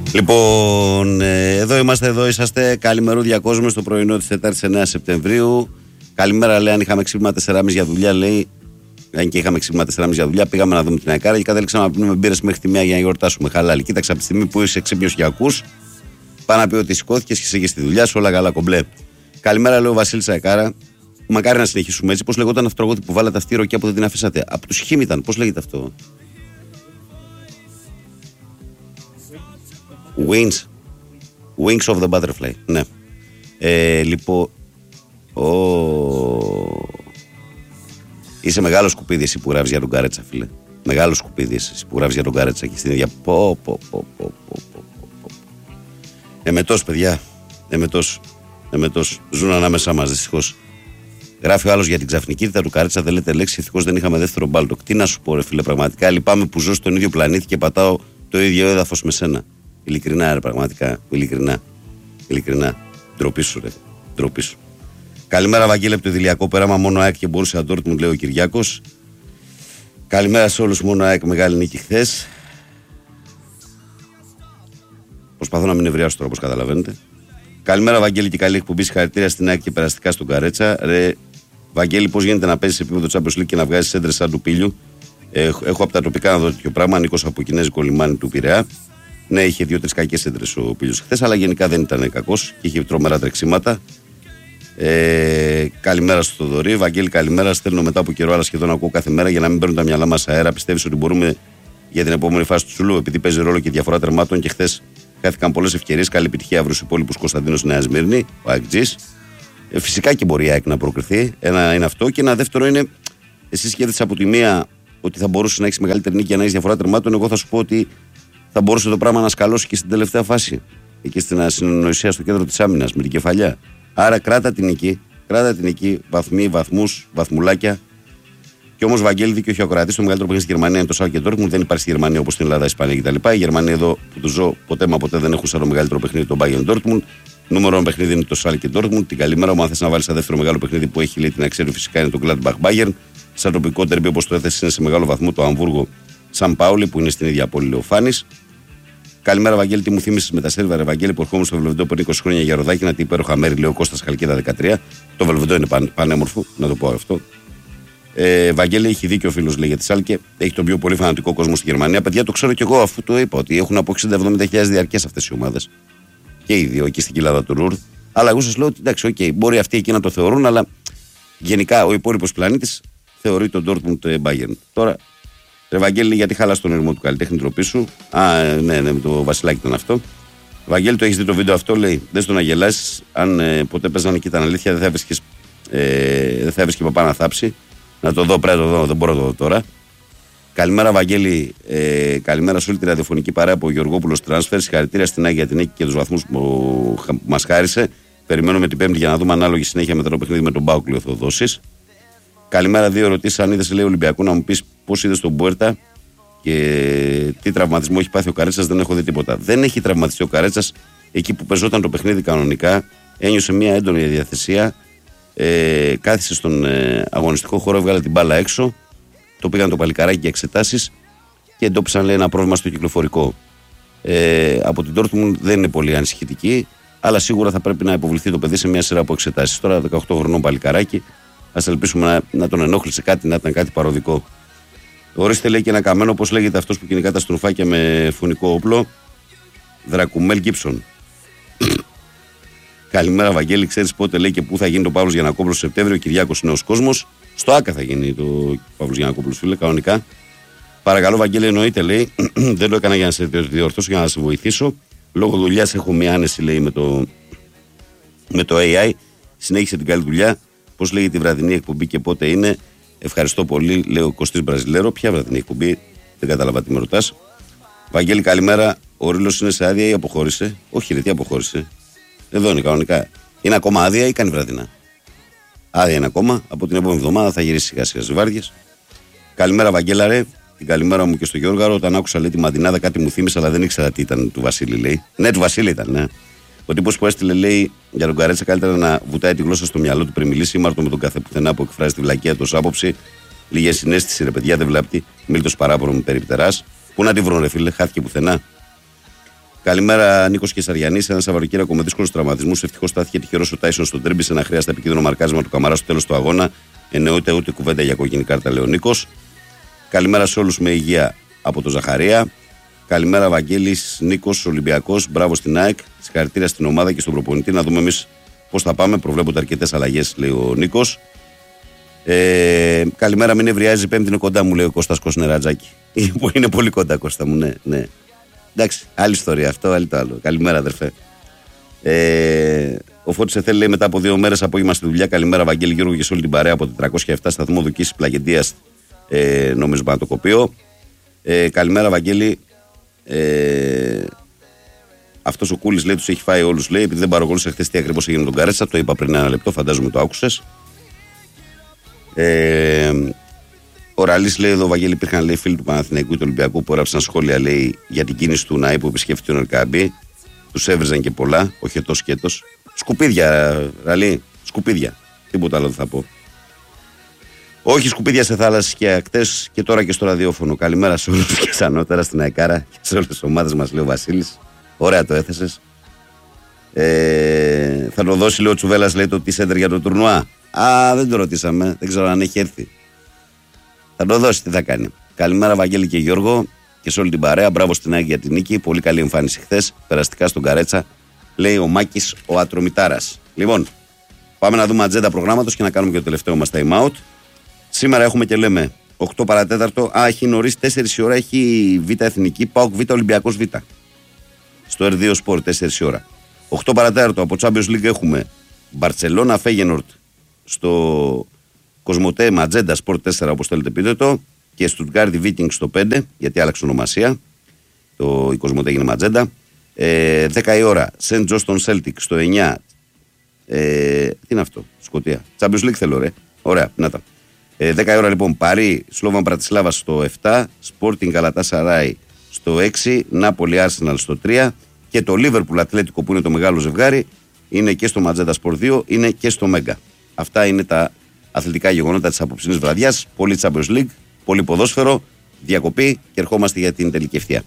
Λοιπόν, εδώ είσαστε. Καλημερούδια κόσμο στο πρωινό της Τετάρτης 9 Σεπτεμβρίου. Καλημέρα, λέει, αν είχαμε ξύπνημα 4.30 για δουλειά, λέει. Αν και είχαμε ξύπνημα 4.30 για δουλειά, πήγαμε να δούμε την Αεκάρα και κατέληξαμε να πίνουμε μπύρες μέχρι τη μία για να γιορτάσουμε. Χαλάλι. Κοίταξα από τη στιγμή που είσαι ξύπνιος και ακούς, πάνω να πει ότι σηκώθηκες και είσαι και στη δουλειά σου, όλα καλά κομπλέ. Καλημέρα, λέει ο Βασίλης Αεκάρα. Μακάρι να συνεχίσουμε έτσι. Πώς λεγόταν αυτό το τραγούδι που βάλατε αυτή η ροκιά που δεν την αφήσατε? Από τους Χίμ ήταν, πώς λέγεται αυτό? Wings of the Butterfly. Ναι. Λοιπόν. Είσαι μεγάλο σκουπίδι εσύ που γράφεις για τον Καρέτσα, φίλε. Μεγάλο σκουπίδι εσύ που γράφεις για τον Καρέτσα και στην ίδια. Εμετός, παιδιά. Εμετός. Ζουν ανάμεσά μας, δυστυχώς. Γράφει ο άλλος για την ξαφνικότητα του Καρέτσα, δεν λέτε λέξη. Ευτυχώς δεν είχαμε δεύτερο μπάλτοκ. Τι να σου πω, ρε φίλε, πραγματικά λυπάμαι που ζω στον ίδιο πλανήτη και πατάω το ίδιο έδαφος με σένα. Ειλικρινά, ρε, πραγματικά. Ειλικρινά. Ντροπή σου, ρε. Ντροπή σου. Καλημέρα, Βαγγέλη, από το Ιδηλιακό πέραμα. Μόνο ΑΕΚ και μπορούσε να Ντόρτμουντ, λέει ο Κυριάκος. Καλημέρα σε όλους. Μόνο ΑΕΚ, μεγάλη νίκη χθες. Προσπαθώ να μην ευριάσω τώρα, όπως καταλαβαίνετε. Καλημέρα, Βαγγέλη, και καλή εκπομπή. Συγχαρητήρια στην ΑΕΚ και περαστικά στον Καρέτσα. Ρε, Βαγγέλη, πώς γίνεται να παίζει σε επίπεδο Champions League και να βγάζει έντρες σαν του Πίλιου? Έχω από τα τοπικά να δω τέτοιο πράγμα. Νίκος από Κινέζικο λιμάνι του Πειραιά. Ναι, είχε 2-3 κακές έντρες ο Πίλιος χθες, αλλά γενικά δεν ήταν κακός και είχε τρομερά τρεξίματα. Καλημέρα στο Θοδωρή. Βαγγέλη, καλημέρα. Στέλνω μετά από καιρό, αλλά σχεδόν ακούω κάθε μέρα για να μην παίρνουν τα μυαλά μας αέρα. Πιστεύεις ότι μπορούμε για την επόμενη φάση του Τσουλού? Επειδή παίζει ρόλο και η διαφορά τερμάτων και χθες χάθηκαν πολλές ευκαιρίες. Καλή επιτυχία αύριο στους υπόλοιπους. Κωνσταντίνος Νέα Σμύρνη, ο ΑΕΚΤΖΙΣ. Φυσικά και μπορεί η ΑΕΚ να προκριθεί. Ένα είναι αυτό. Και ένα δεύτερο είναι, εσύ σκέφτεσαι από τη μία ότι θα μπορούσε να έχει μεγαλύτερη νίκη για να έχει διαφορά τερμάτων. Εγώ θα σου πω ότι θα μπορούσε το πράγμα να σκαλώσει και στην τελευταία φάση. Εκεί στην ασυνοησία στο κέντρο της άμυνας με την κεφαλιά. Άρα κράτα την νική. Βαθμοί, βαθμούς, βαθμουλάκια. Και όμως, Βαγγέλη, δίκιο έχει ο Κροατής. Το μεγαλύτερο παιχνίδι στη Γερμανία είναι το Σάλκε Ντόρτμουντ. Δεν υπάρχει στη Γερμανία όπως στην Ελλάδα, Ισπανία κτλ. Οι Γερμανοί εδώ που του ζω ποτέ δεν έχουν σαν το μεγαλύτερο παιχνίδι τον Bayern Ντόρτμουντ. Νούμερο 1 παιχνίδι είναι το Σάλκε Ντόρτμουντ. Την καλημέρα μου, αν θες να βάλεις ένα δεύτερο μεγάλο παιχνίδι που έχει, λέει, την αξία φυσικά είναι το Gladbach Bayern. Σαν τοπικό τερμπι, όπως το έθεσε, είναι σε μεγάλο βαθμό το Αμβούργο Σαν Πάολη που είναι στην ίδια πόλη, λέει ο Φάνης. Καλημέρα, Βαγγέλη, τι μου θύμισες με τα σερβα, Βαγγέλη, που ερχόμουν στο Βελβεντό πριν 20 χρόνια για Ροδάκινα, τι υπέροχα μέρη, λέει ο Κώστας Χαλκίδα 13. Το Βελβεντό είναι πανέμορφο, να το πω αυτό. Βαγγέλη, έχει δίκιο ο φίλος, λέει, για τη Σάλκε. Έχει τον πιο πολύ φανατικό κόσμο στη Γερμανία. Παιδιά, το ξέρω κι εγώ, αφού το είπα, ότι έχουν από 60-70 χιλιάδες διαρκές αυτές οι ομάδες. Και οι δύο εκεί στην κοιλάδα του Ρούρ. Αλλά εγώ σας λέω ότι εντάξει, okay, μπορεί αυτοί εκεί να το θεωρούν, αλλά γενικά ο υπόλοιπος πλανήτης θεωρεί τον Dortmund Bayern. Τώρα, Βαγγέλη, γιατί χάλασε τον ήρμο του καλλιτέχνη, τροπή σου? Ναι, με το Βασιλάκι ήταν αυτό. Βαγγέλη, το έχεις δει το βίντεο αυτό, λέει. Δες το να γελάσεις. Αν ποτέ παίζανε και ήταν αλήθεια, δεν θα έβρισκε παπά να θάψει. Να το δω, πρέπει να το δω, δεν μπορώ να το δω τώρα. Καλημέρα, Βαγγέλη. Καλημέρα σε όλη τη ραδιοφωνική παρέα από ο Γεωργόπουλος Τράνσφερ. Συγχαρητήρια στην ΑΕΚ για την νίκη και τους βαθμούς που μας χάρισε. Περιμένουμε την Πέμπτη για να δούμε ανάλογη συνέχεια με το παιχνίδι με τον Πάοκ, λέει ο Θοδόσης. Καλημέρα, δύο ερωτήσεις. Αν είδες, λέει, Ολυμπιακού, να μου πεις πώς είδες τον Μπουέρτα και τι τραυματισμό έχει πάθει ο Καρέτσας. Δεν έχω δει τίποτα. Δεν έχει τραυματιστεί ο Καρέτσας. Εκεί που πεζόταν το παιχνίδι κανονικά, ένιωσε μια έντονη διαθεσία. Κάθισε στον αγωνιστικό χώρο, έβγαλε την μπάλα έξω. Το πήγαν το παλικαράκι για εξετάσεις και εντόπισαν, λέει, ένα πρόβλημα στο κυκλοφορικό. Από την Dortmund δεν είναι πολύ ανησυχητική, αλλά σίγουρα θα πρέπει να υποβληθεί το παιδί σε μια σειρά από εξετάσεις. Τώρα 18 χρονών παλικαράκι. Ας ελπίσουμε να τον ενόχλησε κάτι, να ήταν κάτι παροδικό. Ορίστε, λέει, και ένα καμένο, πώς λέγεται αυτός που κυνηγά τα στροφάκια με φωνικό όπλο? Δρακουμέλ Γκίψον. Καλημέρα, Βαγγέλη. Ξέρεις πότε, λέει, και πού θα γίνει το Παύλος Γιαννακόπουλος το Σεπτέμβριο? Κυριάκος Νέος Κόσμος. Στο ΆΚΑ θα γίνει το Παύλος Γιαννακόπουλος, φίλε, κανονικά. Παρακαλώ, Βαγγέλη, εννοείται, λέει. Δεν το έκανα για να σε διορθώσω, για να σε βοηθήσω. Λόγω δουλειάς έχω μια άνεση, λέει, με το AI. Συνέχισε την καλή δουλειά. Πώς λέγεται η βραδινή εκπομπή και πότε είναι? Ευχαριστώ πολύ, λέει ο Κωστής Μπραζιλέρο. Ποια βραδινή εκπομπή? Δεν κατάλαβα τι με ρωτάς. Βαγγέλη, καλημέρα. Ο Ρήλος είναι σε άδεια ή αποχώρησε? Όχι, ρε, τι αποχώρησε? Εδώ είναι κανονικά. Είναι ακόμα άδεια ή κάνει βραδινά? Άδεια είναι ακόμα. Από την επόμενη εβδομάδα θα γυρίσει σιγά σιγά στις βάρδιες. Καλημέρα, Βαγγέλα, ρε. Την καλημέρα μου και στο Γιώργαρο. Όταν άκουσα, λέει, τη Μαντινάδα, κάτι μου θύμισε, αλλά δεν ήξερα τι ήταν του Βασίλη, λέει. Ναι, του Βασίλη ήταν, ναι. Ο τύπος που έστειλε, λέει, για τον Καρέτσα, καλύτερα να βουτάει τη γλώσσα στο μυαλό του πριν μιλήσει. Ήμαρτο με τον κάθε πουθενά που εκφράζει τη βλακεία του ως άποψη. Λίγη συνέστηση, ρε παιδιά, δεν βλάπτει. Μίλτος παράπονο με περιπτεράς. Πού να τη βρουν, ρε φίλε, χάθηκε πουθενά. Καλημέρα, Νίκος Κεσαριανής. Ένα Σαββατοκύριακο με δύσκολους τραυματισμούς. Ευτυχώς στάθηκε τυχερός ο Τάισον στον τέρμπι σε ένα χρειάζεται επικίνδυνο μαρκάρισμα του Καμαρά στο τέλος του αγώνα. Εννοείται ούτε κουβέντα για κόκκινη κάρτα, λέει ο Νίκος. Καλημέρα σε όλους με υγεία από τον Ζαχαρία. Καλημέρα, Βαγγέλης Νίκος, Ολυμπιακός. Μπράβο στην ΑΕΚ. Συγχαρητήρια στην ομάδα και στον προπονητή. Να δούμε εμείς πώς θα πάμε. Προβλέπονται αρκετές αλλαγές, λέει ο Νίκος. Καλημέρα, μην ευριάζει. Πέμπτη είναι κοντά μου, λέει ο Κώστας Κοσνερατζάκη. Είναι πολύ κοντά, Κώστα μου, ναι. Εντάξει, άλλη ιστορία αυτό, άλλη το άλλο. Καλημέρα, αδερφέ. Ο Φώτης Εθέλ λέει μετά από 2 μέρες απόγευμα στη δουλειά. Καλημέρα, Βαγγέλη Γιώργο και σε όλη την παρέα από 407 σταθμό Δουκής Πλαγεντίας, νομίζω Πανατοκοπείο. Καλημέρα, Βαγγέλη. Αυτός ο Κούλης λέει τους έχει φάει όλους, λέει, επειδή δεν παρακολούθησε χθες τι ακριβώς έγινε με τον Καρέτσα. Το είπα πριν ένα λεπτό, φαντάζομαι το άκουσες. Ο Ραλής λέει εδώ, Βαγγέλη, υπήρχαν λέει, φίλοι του Παναθηναϊκού και του Ολυμπιακού που έγραψαν σχόλια λέει, για την κίνηση του ΝΑΗ που επισκέφθηκε τον Ελκαμπή. Τους έβριζαν και πολλά, όχι ετός σκέτος. Σκουπίδια, Ραλή, σκουπίδια. Τίποτα άλλο δεν θα πω. Όχι σκουπίδια σε θάλασσες και ακτές και τώρα και στο ραδιόφωνο. Καλημέρα σε όλους και σαν νότερα στην Αεκάρα και σε όλες τις ομάδες μας, λέει ο Βασίλης. Ωραία το έθεσες. Θα το δώσει, λέει ο Τσουβέλλας, λέει το t-center για το τουρνουά. Δεν το ρωτήσαμε, δεν ξέρω αν έχει έρθει. Θα το δώσει, τι θα κάνει. Καλημέρα, Βαγγέλη και Γιώργο και σε όλη την παρέα. Μπράβο στην ΑΕΚ για την νίκη. Πολύ καλή εμφάνιση χθες. Περαστικά στον Καρέτσα, λέει ο Μάκης ο Ατρομητάρας. Λοιπόν, πάμε να δούμε ατζέντα προγράμματος και να κάνουμε και το τελευταίο μας time out. Σήμερα έχουμε και λέμε 8 παρατέταρτο. Έχει νωρίς 4 η ώρα. Έχει Β' Εθνική, ΠΑΟΚ Β' Ολυμπιακός Β'. Στο R2 Sport 4 η ώρα. 8 παρατέταρτο από Champions League έχουμε Μπαρτσελώνα Φέγενορτ στο Κοσμοτέ Ματζέντα Sport 4, όπως θέλετε πείτε το, και Στουτγκάρδι Βίκινγκ στο 5, γιατί άλλαξε ονομασία. Η Κοσμοτέ έγινε Ματζέντα. 10 η ώρα Σεντ Τζόστον Σέλτικ στο 9. Τι είναι αυτό, Σκωτία. Champions League θέλω, ρε. Ωραία, να τα. 10 η ώρα λοιπόν Παρί Σλόβαν Πρατισλάβα στο 7, Sporting Galatasaray στο 6, Νάπολη Arsenal στο 3 και το Liverpool Ατλέτικο που είναι το μεγάλο ζευγάρι είναι και στο Ματζέντα Sport 2, είναι και στο Μέγκα. Αυτά είναι τα αθλητικά γεγονότα της απόψινής βραδιάς. Πολύ Champions League, πολύ ποδόσφαιρο, διακοπή και ερχόμαστε για την τελική ευθεία.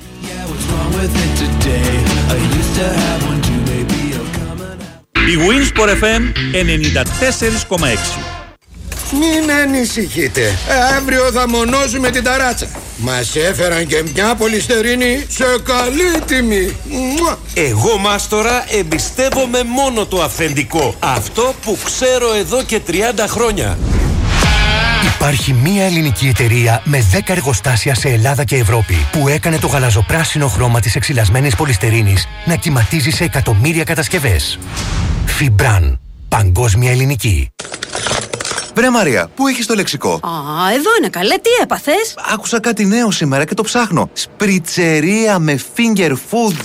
Η Winsport FM 94,6. Μην ανησυχείτε, αύριο θα μονώσουμε την ταράτσα. Μας έφεραν και μια πολυστερίνη σε καλή τιμή. Εγώ, μάστορα, εμπιστεύομαι μόνο το αυθεντικό. Αυτό που ξέρω εδώ και 30 χρόνια. Υπάρχει μία ελληνική εταιρεία με 10 εργοστάσια σε Ελλάδα και Ευρώπη που έκανε το γαλαζοπράσινο χρώμα της εξυλασμένης πολυστερίνης να κυματίζει σε εκατομμύρια κατασκευές. Φιμπράν. Παγκόσμια ελληνική. Βρε Μαρία, πού έχεις το λεξικό? Εδώ είναι καλέ, τι έπαθες? Άκουσα κάτι νέο σήμερα και το ψάχνω. Σπριτσερία με finger food.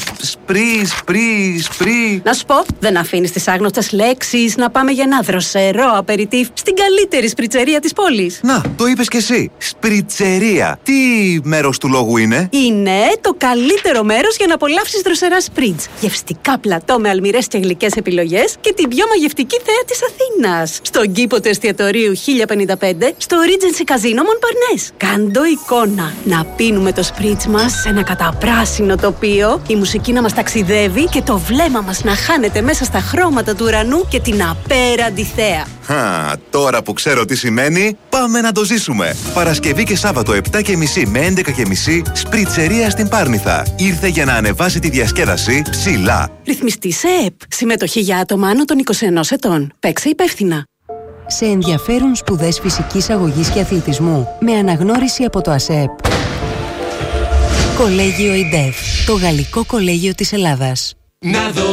Σπρί. Να σου πω, δεν αφήνεις τις άγνωστες λέξεις να πάμε για ένα δροσερό απεριτίφ στην καλύτερη σπριτσερία της πόλης. Να, το είπες κι εσύ. Σπριτσερία. Τι μέρος του λόγου είναι? Είναι το καλύτερο μέρος για να απολαύσεις δροσερά σπριτζ. Γευστικά πλατό με αλμυρές και γλυκές επιλογές και την πιο μαγευτική θέα της Αθήνας. Στον κήπο του εστιατορίου 1055 στο Regency Casino Montparnasse. Κάντο εικόνα. Να πίνουμε το σπριτζ μας σε ένα καταπράσινο τοπίο, η μουσική να μας ταξιδεύει και το βλέμμα μας να χάνεται μέσα στα χρώματα του ουρανού και την απέραντη θέα. Τώρα που ξέρω τι σημαίνει, πάμε να το ζήσουμε. Παρασκευή και Σάββατο 7.30 με 11.30 σπριτσερία στην Πάρνηθα. Ήρθε για να ανεβάσει τη διασκέδαση ψηλά. Ρυθμιστή σε ΕΠ. Συμμετοχή για άτομα άνω των 21 ετών. Παίξε υπεύθυνα. Σε ενδιαφέρουν σπουδές φυσικής αγωγής και αθλητισμού με αναγνώριση από το ΑΣΕΠ. Κολέγιο ΙΝΤΕΦ, το Γαλλικό Κολέγιο της Ελλάδας.